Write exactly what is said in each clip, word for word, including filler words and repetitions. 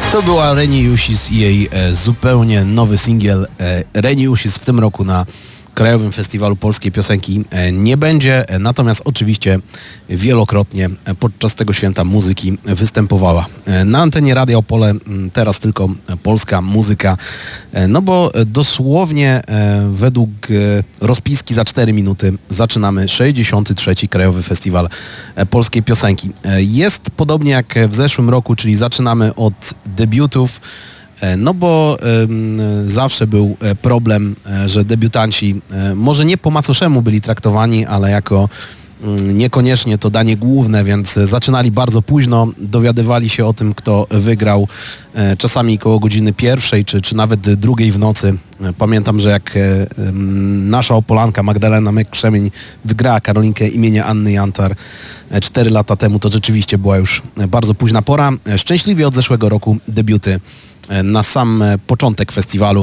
To była Reni Jusis i jej e, zupełnie nowy singiel. E, Reni Jusis w tym roku na Krajowym Festiwalu Polskiej Piosenki e, nie będzie, e, natomiast oczywiście wielokrotnie e, podczas tego święta muzyki występowała. E, na antenie Radia Opole m, teraz tylko e, polska muzyka, e, no bo e, dosłownie e, według e, rozpiski za cztery minuty zaczynamy sześćdziesiąty trzeci Krajowy Festiwal e, Polskiej Piosenki. E, jest podobnie jak w zeszłym roku, czyli zaczynamy od debiutów. No bo y, zawsze był problem, że debiutanci y, może nie po macoszemu byli traktowani, ale jako y, niekoniecznie to danie główne, więc zaczynali bardzo późno, dowiadywali się o tym, kto wygrał y, czasami koło godziny pierwszej, czy, czy nawet drugiej w nocy. Pamiętam, że jak y, y, nasza Opolanka Magdalena Mek-Krzemień wygrała Karolinkę imienia Anny Jantar cztery lata temu, to rzeczywiście była już bardzo późna pora. Szczęśliwie od zeszłego roku debiuty na sam początek festiwalu,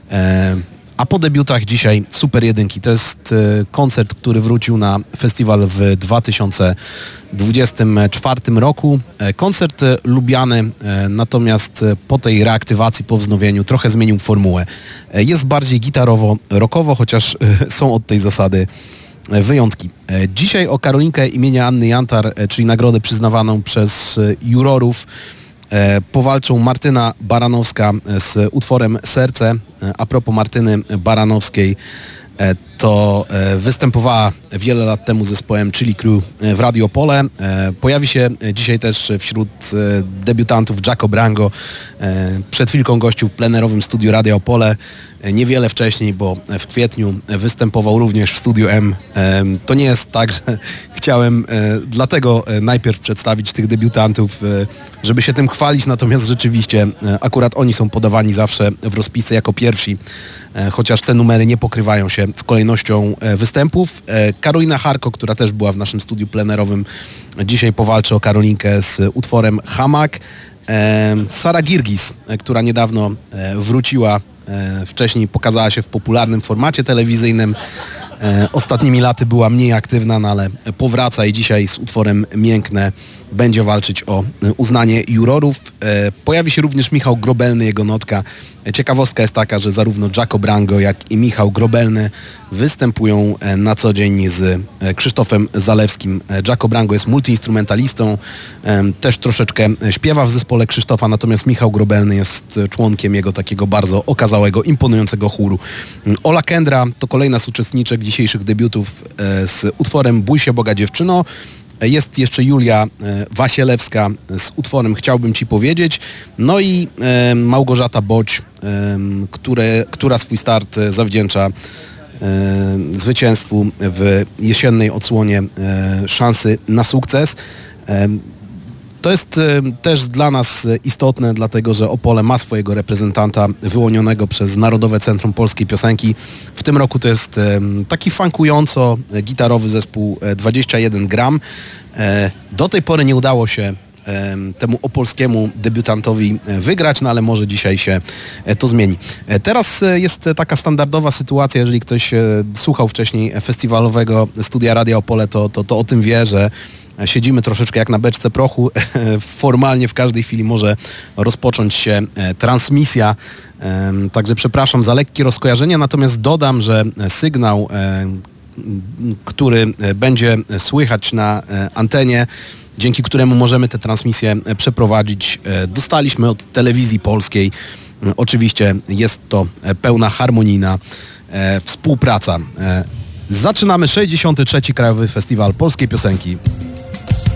a po debiutach dzisiaj super jedynki. To jest koncert, który wrócił na festiwal w dwa tysiące dwudziestym czwartym roku. Koncert lubiany, natomiast po tej reaktywacji, po wznowieniu trochę zmienił formułę. Jest bardziej gitarowo-rockowo, chociaż są od tej zasady wyjątki. Dzisiaj o Karolinkę imienia Anny Jantar, czyli nagrodę przyznawaną przez jurorów, powalczą Martyna Baranowska z utworem Serce. A propos Martyny Baranowskiej, to występowała wiele lat temu z zespołem Chili Crew w Radio Opole. Pojawi się dzisiaj też wśród debiutantów Jaco Brango. Przed chwilką gościł w plenerowym studiu Radio Opole. Niewiele wcześniej, bo w kwietniu występował również w Studiu M. To nie jest tak, że chciałem dlatego najpierw przedstawić tych debiutantów, żeby się tym chwalić, natomiast rzeczywiście akurat oni są podawani zawsze w rozpisce jako pierwsi, chociaż te numery nie pokrywają się z kolejnością występów. Karolina Harko, która też była w naszym studiu plenerowym, dzisiaj powalczy o Karolinkę z utworem Hamak. Sara Girgis, która niedawno wróciła, wcześniej pokazała się w popularnym formacie telewizyjnym. Ostatnimi laty była mniej aktywna, no ale powraca i dzisiaj z utworem Miękne będzie walczyć o uznanie jurorów. Pojawi się również Michał Grobelny, jego notka. Ciekawostka jest taka, że zarówno Jaco Brango, jak i Michał Grobelny występują na co dzień z Krzysztofem Zalewskim. Jaco Brango jest multiinstrumentalistą, też troszeczkę śpiewa w zespole Krzysztofa, natomiast Michał Grobelny jest członkiem jego takiego bardzo okazałego, imponującego chóru. Ola Kendra to kolejna z uczestniczek dzisiejszych debiutów z utworem Bój się Boga dziewczyno. Jest jeszcze Julia Wasielewska z utworem Chciałbym Ci powiedzieć. No i e, Małgorzata Boć, e, które, która swój start zawdzięcza e, zwycięstwu w jesiennej odsłonie e, Szansy na sukces. E, To jest e, też dla nas istotne, dlatego że Opole ma swojego reprezentanta wyłonionego przez Narodowe Centrum Polskiej Piosenki. W tym roku to jest e, taki funkująco gitarowy zespół e, dwadzieścia jeden gram. E, do tej pory nie udało się e, temu opolskiemu debiutantowi wygrać, no ale może dzisiaj się e, to zmieni. E, teraz e, jest taka standardowa sytuacja, jeżeli ktoś e, słuchał wcześniej festiwalowego studia Radia Opole, to, to, to o tym wie, że siedzimy troszeczkę jak na beczce prochu. Formalnie w każdej chwili może rozpocząć się transmisja. Także przepraszam za lekkie rozkojarzenia, natomiast dodam, że sygnał, który będzie słychać na antenie, dzięki któremu możemy tę transmisję przeprowadzić, dostaliśmy od Telewizji Polskiej. Oczywiście jest to pełna harmonijna współpraca. Zaczynamy sześćdziesiąty trzeci Krajowy Festiwal Polskiej Piosenki.